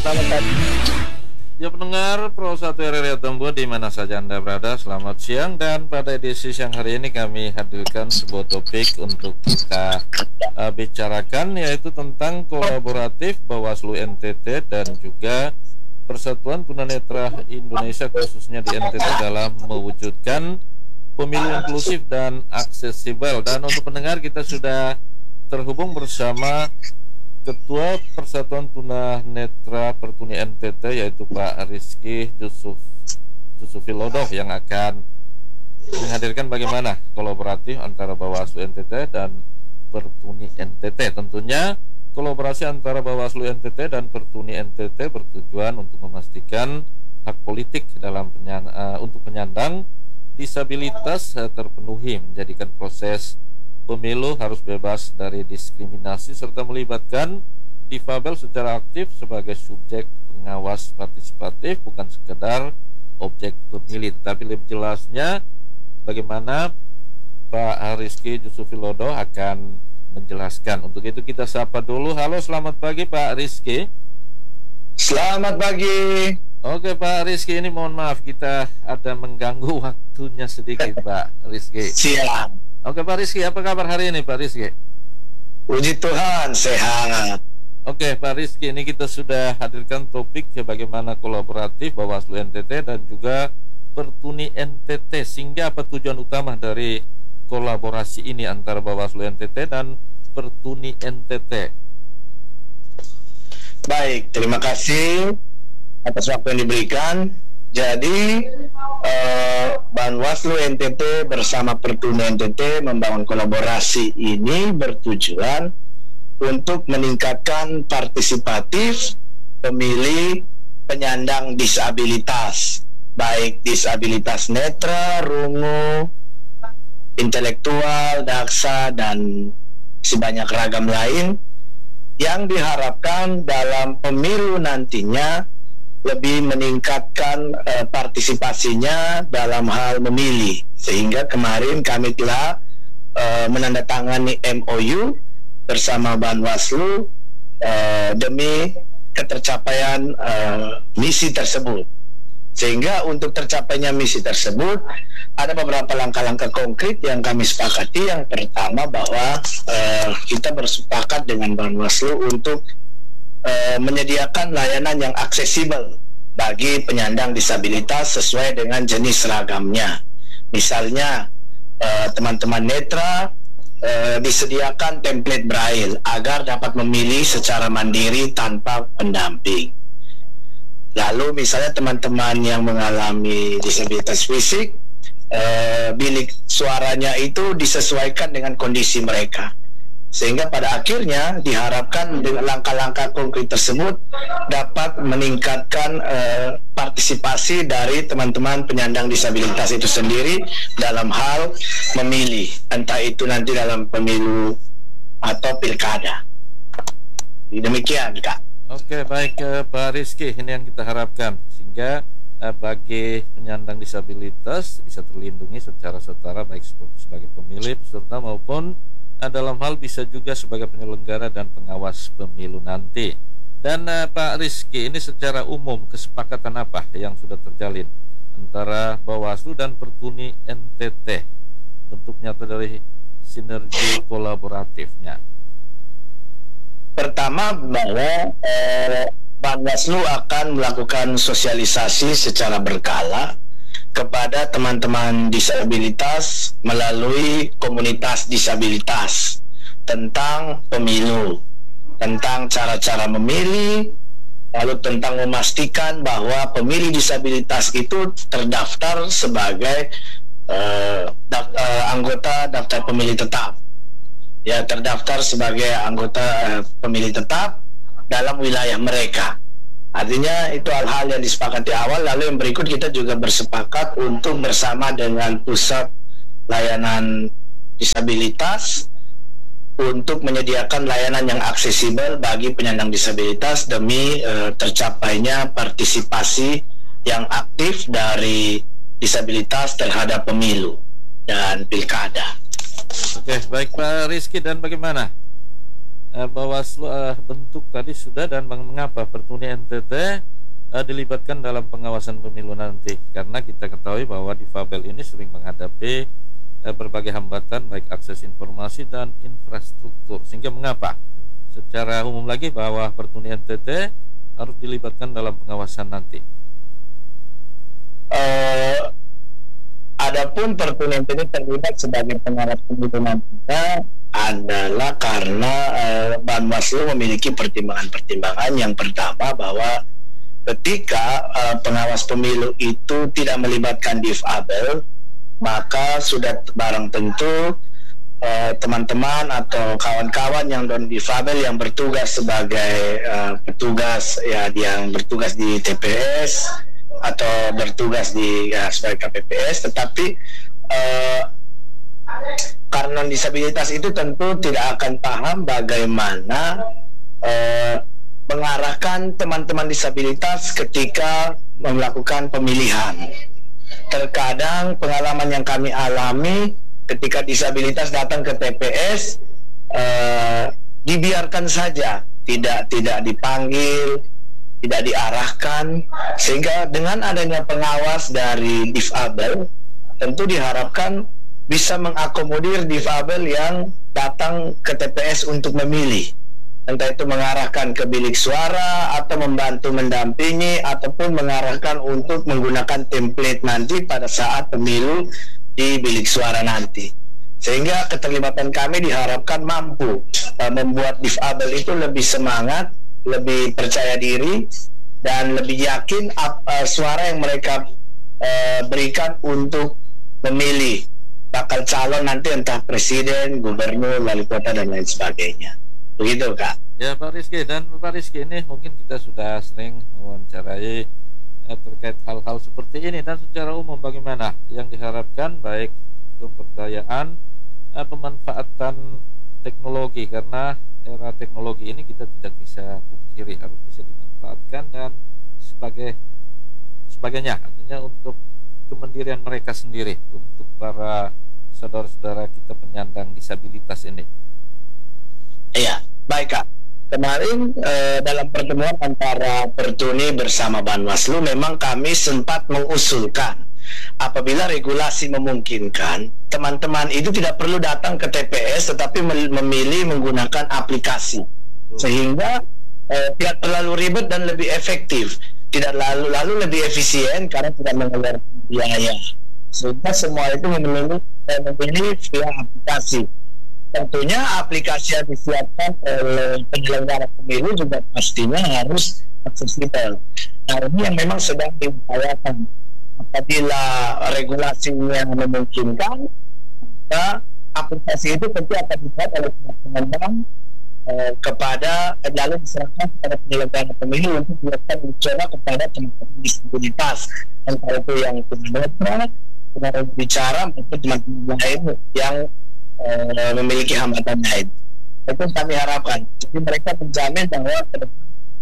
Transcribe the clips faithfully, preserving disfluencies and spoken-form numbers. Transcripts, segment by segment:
Selamat pagi. Ya pendengar Pro satu R R I Tembue di mana saja Anda berada, selamat siang. Dan pada edisi siang hari ini kami hadirkan sebuah topik untuk kita uh, bicarakan, yaitu tentang kolaboratif Bawaslu N T T dan juga Persatuan Tunanetra Indonesia, khususnya di N T T, dalam mewujudkan pemilu inklusif dan aksesibel. Dan untuk pendengar, kita sudah terhubung bersama Ketua Persatuan Tunanetra Pertuni N T T, yaitu Pak Rizky Yusuf Yusufilodoh, yang akan menghadirkan bagaimana kolaboratif antara Bawaslu N T T dan Pertuni N T T. Tentunya kolaborasi antara Bawaslu N T T dan Pertuni N T T bertujuan untuk memastikan hak politik dalam penyan uh, untuk penyandang disabilitas uh, terpenuhi, menjadikan proses pemilu harus bebas dari diskriminasi serta melibatkan difabel secara aktif sebagai subjek pengawas partisipatif, bukan sekedar objek pemilih. Tapi lebih jelasnya bagaimana Pak Rizky Yusufilodoh akan menjelaskan. Untuk itu kita sapa dulu. Halo, selamat pagi Pak Rizky. Selamat pagi. Oke Pak Rizky, ini mohon maaf kita ada mengganggu waktunya sedikit Pak Rizky. Siap. Oke Pak Rizky, apa kabar hari ini Pak Rizky? Puji Tuhan, sehat. Oke Pak Rizky, ini kita sudah hadirkan topik ya, bagaimana kolaboratif Bawaslu N T T dan juga Pertuni N T T. Sehingga apa tujuan utama dari kolaborasi ini antara Bawaslu N T T dan Pertuni N T T? Baik, terima kasih atas waktu yang diberikan. Jadi eh, Bawaslu N T T bersama Pertuni N T T membangun kolaborasi ini bertujuan untuk meningkatkan partisipatif pemilih penyandang disabilitas, baik disabilitas netra, rungu, intelektual, daksa, dan sebanyak ragam lain, yang diharapkan dalam pemilu nantinya lebih meningkatkan uh, partisipasinya dalam hal memilih. Sehingga kemarin kami telah uh, menandatangani M O U bersama Bawaslu uh, demi ketercapaian uh, misi tersebut. Sehingga untuk tercapainya misi tersebut ada beberapa langkah-langkah konkret yang kami sepakati. Yang pertama bahwa uh, kita bersepakat dengan Bawaslu untuk Uh, menyediakan layanan yang aksesibel bagi penyandang disabilitas sesuai dengan jenis seragamnya. Misalnya uh, teman-teman netra uh, disediakan template braille agar dapat memilih secara mandiri tanpa pendamping. Lalu misalnya teman-teman yang mengalami disabilitas fisik, uh, bilik suaranya itu disesuaikan dengan kondisi mereka. Sehingga pada akhirnya diharapkan dengan langkah-langkah konkret tersebut dapat meningkatkan uh, partisipasi dari teman-teman penyandang disabilitas itu sendiri dalam hal memilih, entah itu nanti dalam pemilu atau pilkada. Demikian Kak. Oke, baik uh, Pak Rizky, ini yang kita harapkan sehingga uh, bagi penyandang disabilitas bisa terlindungi secara setara, baik sebagai pemilih peserta maupun dalam hal bisa juga sebagai penyelenggara dan pengawas pemilu nanti. Dan uh, Pak Rizky, ini secara umum kesepakatan apa yang sudah terjalin antara Bawaslu dan Pertuni N T T, bentuk nyata dari sinergi kolaboratifnya? Pertama bahwa eh, Bawaslu akan melakukan sosialisasi secara berkala kepada teman-teman disabilitas melalui komunitas disabilitas tentang pemilu, tentang cara-cara memilih, lalu tentang memastikan bahwa pemilih disabilitas itu terdaftar sebagai uh, daf, uh, anggota daftar pemilih tetap, ya terdaftar sebagai anggota uh, pemilih tetap dalam wilayah mereka. Artinya itu hal-hal yang disepakati awal. Lalu yang berikut kita juga bersepakat untuk bersama dengan pusat layanan disabilitas untuk menyediakan layanan yang aksesibel bagi penyandang disabilitas demi uh, tercapainya partisipasi yang aktif dari disabilitas terhadap pemilu dan pilkada. Oke, baik Pak Rizky, dan bagaimana uh, Bawaslu uh, bentuk tadi sudah, dan mengapa Pertuni N T T uh, dilibatkan dalam pengawasan pemilu nanti? Karena kita ketahui bahwa difabel ini sering menghadapi uh, berbagai hambatan baik akses informasi dan infrastruktur, sehingga mengapa secara umum lagi bahwa Pertuni N T T harus dilibatkan dalam pengawasan nanti? Uh, Adapun Pertuni N T T terlibat sebagai pengawas pemilu nantinya adalah karena uh, Bawaslu memiliki pertimbangan-pertimbangan. Yang pertama, bahwa ketika uh, pengawas pemilu itu tidak melibatkan difabel, maka sudah barang tentu uh, teman-teman atau kawan-kawan yang non difabel yang bertugas sebagai uh, petugas ya yang bertugas di T P S atau bertugas di ya, sebagai K P P S, tetapi uh, karena disabilitas itu tentu tidak akan paham bagaimana uh, mengarahkan teman-teman disabilitas ketika melakukan pemilihan. Terkadang pengalaman yang kami alami ketika disabilitas datang ke T P S, uh, dibiarkan saja, tidak tidak dipanggil, tidak diarahkan, sehingga dengan adanya pengawas dari difabel tentu diharapkan bisa mengakomodir difabel yang datang ke T P S untuk memilih, entah itu mengarahkan ke bilik suara atau membantu mendampingi ataupun mengarahkan untuk menggunakan template nanti pada saat pemilu di bilik suara nanti. Sehingga keterlibatan kami diharapkan mampu uh, membuat difabel itu lebih semangat, lebih percaya diri, dan lebih yakin uh, suara yang mereka uh, berikan untuk memilih bakal calon nanti, entah presiden, gubernur, wali kota, dan lain sebagainya. Begitu, Kak. Ya, Pak Rizky. Dan Pak Rizky, ini mungkin kita sudah sering mewawancarai eh, terkait hal-hal seperti ini, dan secara umum bagaimana yang diharapkan baik pemberdayaan, eh, pemanfaatan teknologi, karena era teknologi ini kita tidak bisa pungkiri harus bisa dimanfaatkan dan sebagai sebagainya, artinya untuk kemandirian mereka sendiri, untuk para saudara-saudara kita penyandang disabilitas ini. Iya, baik, Kak. Kemarin eh, dalam pertemuan antara Pertuni bersama Bawaslu, memang kami sempat mengusulkan apabila regulasi memungkinkan, teman-teman itu tidak perlu datang ke T P S tetapi memilih menggunakan aplikasi, sehingga eh, tidak terlalu ribet dan lebih efektif, tidak lalu lalu lebih efisien karena tidak mengeluarkan biaya, sehingga semua itu memilih eh, memilih via aplikasi. Tentunya aplikasi yang disiapkan oleh penyelenggara pemilu juga pastinya harus aksesibel. Nah, ini yang memang sedang diupayakan. Apabila regulasinya memungkinkan, maka aplikasi itu tentu akan dibuat oleh pengembang eh, kepada lalu diserahkan kepada penyelenggara pemilu untuk dilakukan uji coba kepada teman-teman disabilitas, entah itu yang tunanetra, teman bicara, maupun teman-teman lain yang eh, memiliki hambatan lain. Itu kami harapkan. Jadi mereka menjamin bahwa ke depan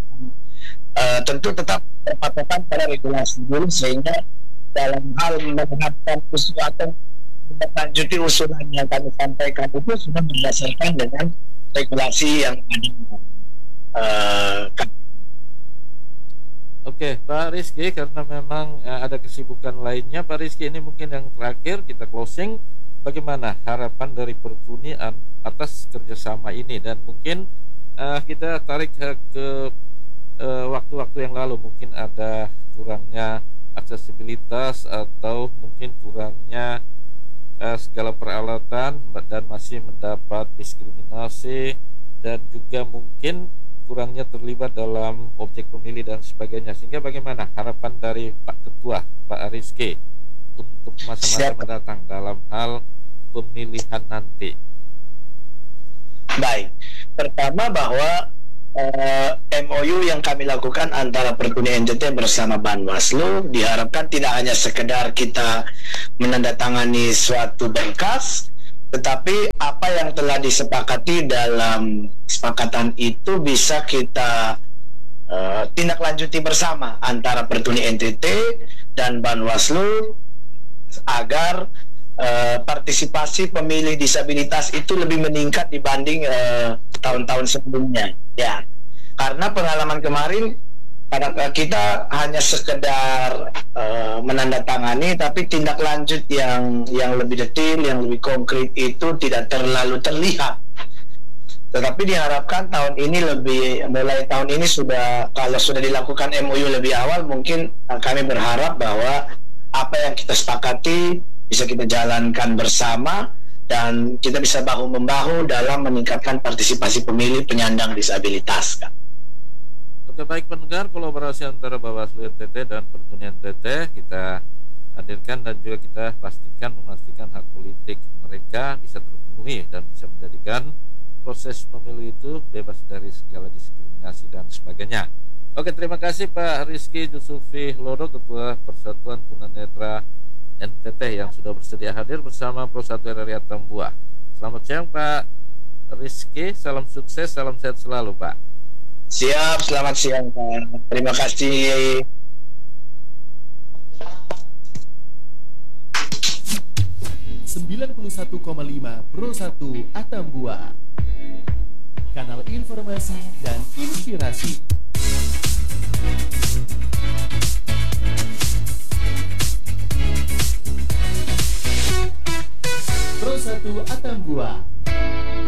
uh, tentu tetap berpatokan pada regulasi dulu, sehingga dalam hal menetapkan usulan menlanjuti usulan yang kami sampaikan itu sudah berdasarkan dengan regulasi yang ada. Uh, Oke, Pak Rizky, karena memang eh, ada kesibukan lainnya, Pak Rizky, ini mungkin yang terakhir kita closing. Bagaimana harapan dari Pertuni atas kerjasama ini, dan mungkin uh, kita tarik uh, ke uh, waktu-waktu yang lalu, mungkin ada kurangnya aksesibilitas atau mungkin kurangnya uh, segala peralatan dan masih mendapat diskriminasi, dan juga mungkin kurangnya terlibat dalam objek pemilih dan sebagainya, sehingga bagaimana harapan dari Pak Ketua, Pak Rizky, untuk masa-masa mendatang dalam hal pemilihan nanti? Baik, pertama bahwa eh, M O U yang kami lakukan antara Pertuni N T T bersama Bawaslu diharapkan tidak hanya sekedar kita menandatangani suatu berkas, tetapi apa yang telah disepakati dalam kesepakatan itu bisa kita uh, tindak lanjuti bersama antara Pertuni N T T dan Bawaslu, agar uh, partisipasi pemilih disabilitas itu lebih meningkat dibanding uh, tahun-tahun sebelumnya. Ya, karena pengalaman kemarin kita hanya sekedar uh, menandatangani, tapi tindak lanjut yang yang lebih detail, yang lebih konkret itu tidak terlalu terlihat. Tetapi diharapkan tahun ini lebih, mulai tahun ini sudah, kalau sudah dilakukan M O U lebih awal, mungkin uh, kami berharap bahwa apa yang kita sepakati bisa kita jalankan bersama dan kita bisa bahu-membahu dalam meningkatkan partisipasi pemilih penyandang disabilitas. Oke, baik pendengar, kolaborasi antara Bawaslu N T T dan Pertunian N T T kita hadirkan dan juga kita pastikan memastikan hak politik mereka bisa terpenuhi dan bisa menjadikan proses pemilu itu bebas dari segala diskriminasi dan sebagainya. Oke, terima kasih Pak Rizky Jusufi Lodo, Ketua Persatuan Tunanetra N T T yang sudah bersedia hadir bersama Pro satu R R I Atambua. Selamat siang Pak Rizky, salam sukses, salam sehat selalu Pak. Siap, selamat siang Pak. Terima kasih. sembilan puluh satu koma lima Pro satu Atambua, kanal informasi dan inspirasi. Pro satu Atambua.